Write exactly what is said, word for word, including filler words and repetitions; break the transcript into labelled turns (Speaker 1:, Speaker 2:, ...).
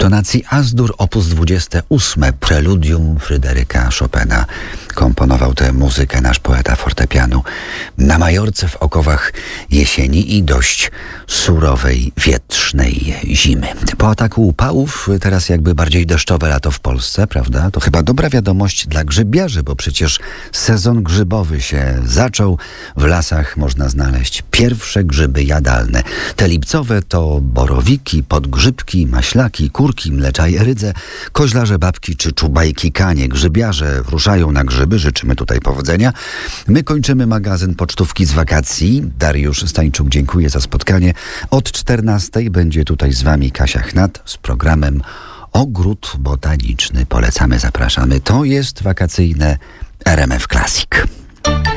Speaker 1: tonacji As-dur op. dwadzieścia osiem Preludium Fryderyka Chopina. Komponował tę muzykę nasz poeta fortepianu na Majorce w okowach jesieni i dość surowej, wietrznej zimy. Po ataku upałów teraz jakby bardziej deszczowe lato w Polsce, prawda? To chyba dobra wiadomość dla grzybiarzy, bo przecież sezon grzybowy się zaczął. W lasach można znaleźć pierwsze grzyby jadalne. Te lipcowe to borowiki, podgrzybki, maślaki, kurki, mleczajerydze, koźlarze babki czy czubajki kanie. Grzybiarze ruszają na grzyby, życzymy tutaj powodzenia. My kończymy magazyn Pocztówki z wakacji. Dariusz Stańczuk, dziękuję za spotkanie. Od czternastej będzie tutaj z wami Kasia Chnat z programem Ogród Botaniczny. Polecamy, zapraszamy. To jest wakacyjne R M F Classic.